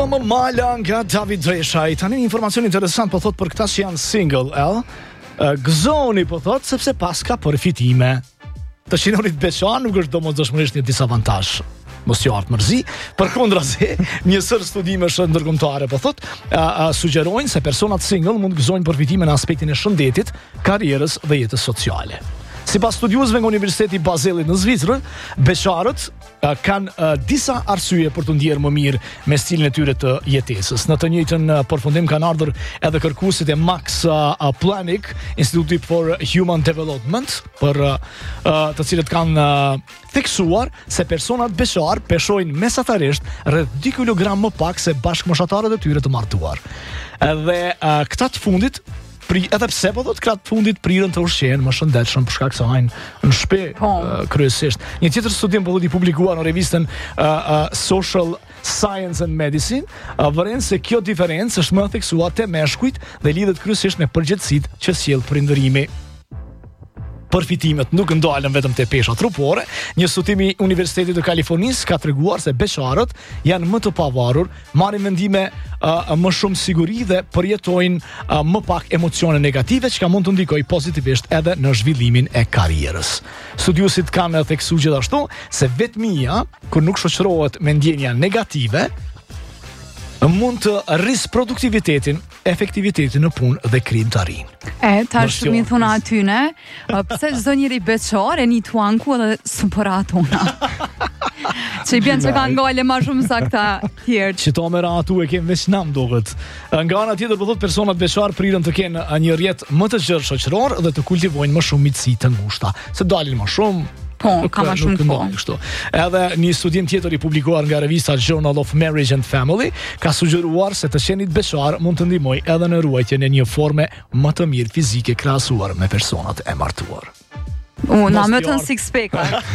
Më mala nga David Dreshaj. Tani një informacion interesant po thot për këta që janë single, gëzoni po thot sepse pas ka përfitime. Të shinonit beqar nuk është domosdoshmërisht një disavantazh. Mos ju ardh mërzi, përkundrazi, një sër studimesh ndërkombëtare po thot, sugjerojnë se personat single mund gëzojnë përfitime në aspektin e shëndetit, karrierës dhe jetës sociale. Sipas studiuesve nga Universiteti i Bazelit në Zvicër, beqarët kanë disa arsye për të ndjerë më mirë me stilin e tyre të jetesës. Në të njëjtën përfundim kanë ardhur edhe kërkuesit e Max Planck, Institute for Human Development, për të cilët kanë theksuar se personat beqar peshojnë mesatarisht rreth 2 kg më pak se bashkëmoshatarët e tyre të martuar. Edhe këta të fundit edhe pse po thot kratë fundit prirën të ushqenë më shëndetshëm për shkak se hajnë në shtëpi kryesisht. Një tjetër studim po i publikuar në revistën Social Science and Medicine vëren se kjo diferencë është më theksuar te meshkujt dhe lidhet kryesisht me përgjegjësitë që sjell prindërimi. Përfitimet nuk ndalen vetëm te pesha trupore. Një studim i Universitetit të Kalifornisë ka treguar se beqarët janë më të pavarur, marrin mendime më shumë siguri dhe përjetojnë më pak emocione negative, që ka mund të ndikojë pozitivisht edhe në zhvillimin e karrierës. Studiuesit kanë theksuar gjithashtu se vetmia, kur nuk shoqërohet me ndjenja negative, mund të rris produktivitetin, efektivitetin në punë dhe krijimtarinë. Tash mi thuna atyne, pse çdo njeri beqar e një tuanku edhe superatona. Që i bjen që kanë ngale ma shumë sa këta tjerë. Që to mera atu e kemë veç nam dohet. Nga ana tjetër po thot personat beqar prirën të kenë një rrjet më të gjerë shoqëror dhe të kultivojnë më shumë miqësi të ngushta. Se dalin më shumë. Po, ka më shumë kështu. Edhe një studim tjetër i publikuar nga revista Journal of Marriage and Family ka sugjeruar se të qenit beqar mund të ndihmojë edhe në ruajtjen e një forme më të mirë fizike krahasuar me personat e martuar. Na më të në six-pack.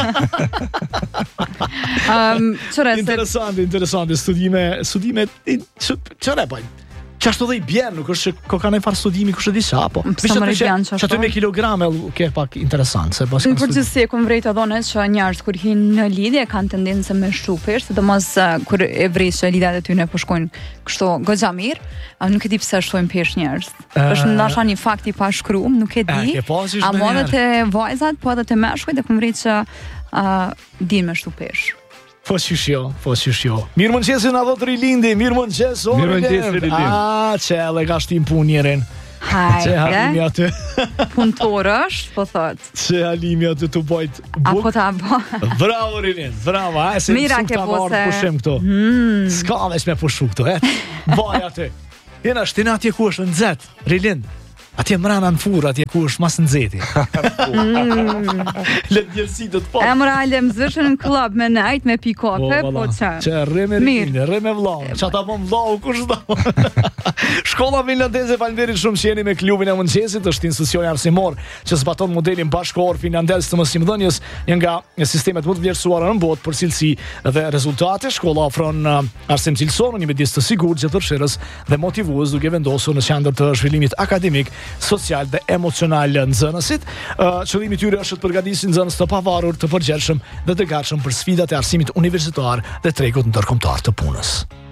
Interesante studime çfarë bën? Qashtu dhe i bjen, nuk është që ko ka një farë studimi kështë disa, po. Që aty me kilograme ke pak interesant. Në përgjithësi e kom vrejt adhone që njerës kur hinë në lidhje kanë tendencë me shtupesh, se domos kur e vrejt që lidhjat e ty ne përshkojnë kështu goxha mirë, nuk e di pse shtojnë pesh njerës. është ndasha një fakt i pashkruar, nuk e di. A mo edhe te vajzat, po edhe te meshkujt, e kom vrejt që din me shtupesh. Po qyshjo. Mirë mëngjesin a dhot Rilindi, mirë mëngjes, Rilindi. Qele ka shtim pun njerin. Që halimi aty. Punëtor është, po thot. Që halimi aty të bojt buk. Apo ta bo. Bravo Rilind, bravo. Mira ke pose. Pushem këto. Ska veç me pushu këto, Baj aty. Jena shtina atje ku është në zet, Rilind. Atje mrana në furë, atje ku është mas në zeti. Let njërësi të të po. Emra alem zëshën në klub me najt, me pikope, po që. Që rreme rrime, rreme vlau. Që ata po vlau, kush do. Shkolla finlandeze, falenderit shumë që jeni me klubin e mëngjesit, është institucioni arsimor që zbaton modelin bashkëkohor finlandez të mësimdhënies, një nga sistemet më të vlerësuara në botë për cilësi dhe rezultate. Shkolla ofron arsim cilësor, një midis të sigurt, gjetërshirës dhe motivues, duke vendosur në qendër të zhvillimit akademik, social dhe emocional nxënësit. Qëllimi i tyre është të përgatisin nxënës të pavarur, të përgjegjshëm dhe të gatshëm për sfidat e arsimit universitar dhe tregut ndërkombëtar të punës.